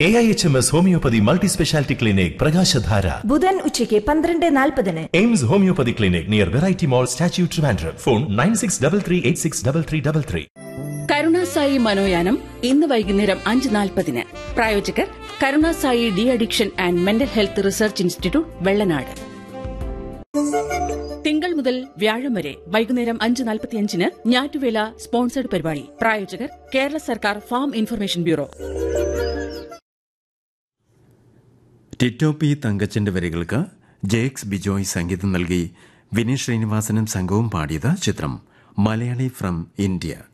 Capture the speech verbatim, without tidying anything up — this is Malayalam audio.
A I H M S homeopathy multi speciality clinic പ്രകാശധാര ബുധൻ ഉച്ചയ്ക്ക് പന്ത്രണ്ട് നാൽപ്പതിന്. AIIMS homeopathy clinic near variety മോൾ statue Trivandrum. Phone nine six double three eight six double three double three. Karunasai മനോയാനം ഇന്ന് വൈകുന്നേരം അഞ്ച് നാൽപ്പതിന്. പ്രായോജകർ Karunasai de addiction and mental health research institute Vellanad. തിങ്കൾ മുതൽ വ്യാഴം വരെ വൈകുന്നേരം അഞ്ച് നാൽപ്പത്തിയഞ്ചിന് ഞാറ്റുവേല സ്പോൺസർഡ് പരിപാടി. പ്രായോജകർ കേരള സർക്കാർ farm information bureau. Tito P തങ്കച്ചന്റെ വരികൾക്ക് ജെക്സ് ബിജോയ് സംഗീതം നൽകി വിനീത് ശ്രീനിവാസനും സംഘവും പാടിയത് ചിത്രം മലയാളി ഫ്രം ഇന്ത്യ.